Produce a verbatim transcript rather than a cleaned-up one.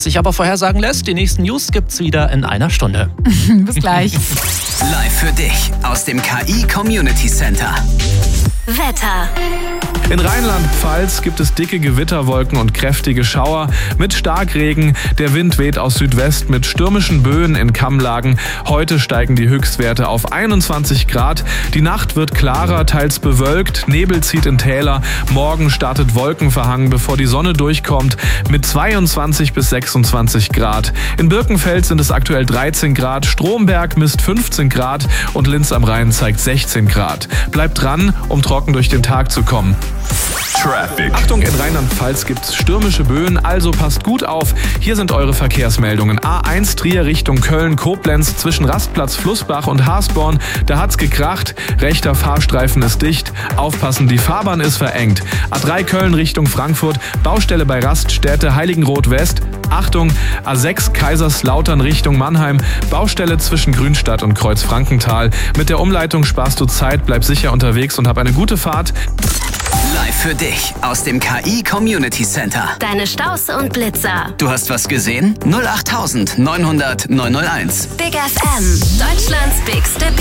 Sich aber vorhersagen lässt, die nächsten News gibt's wieder in einer Stunde. Bis gleich. Live für dich aus dem K I Community Center. Wetter. In Rheinland-Pfalz gibt es dicke Gewitterwolken und kräftige Schauer mit Starkregen. Der Wind weht aus Südwest mit stürmischen Böen in Kammlagen. Heute steigen die Höchstwerte auf einundzwanzig Grad. Die Nacht wird klarer, teils bewölkt. Nebel zieht in Täler. Morgen startet Wolkenverhang, bevor die Sonne durchkommt, mit zweiundzwanzig bis sechsundzwanzig Grad. In Birkenfeld sind es aktuell dreizehn Grad. Stromberg misst fünfzehn Grad und Linz am Rhein zeigt sechzehn Grad. Bleibt dran, um trocken durch den Tag zu kommen. Traffic. Achtung, in Rheinland-Pfalz gibt es stürmische Böen, also passt gut auf. Hier sind eure Verkehrsmeldungen. A eins Trier Richtung Köln-Koblenz zwischen Rastplatz Flussbach und Hasborn. Da hat's gekracht. Rechter Fahrstreifen ist dicht. Aufpassen, die Fahrbahn ist verengt. A drei Köln Richtung Frankfurt. Baustelle bei Raststätte Heiligenroth West. Achtung, A sechs Kaiserslautern Richtung Mannheim. Baustelle zwischen Grünstadt und Kreuzfrankenthal. Mit der Umleitung sparst du Zeit, bleib sicher unterwegs und hab eine gute Fahrt. Live für dich aus dem K I Community Center. Deine Staus und Blitzer. Du hast was gesehen? null acht neunhundert neunhundert neunhunderteins. Big F M. Deutschlands bigste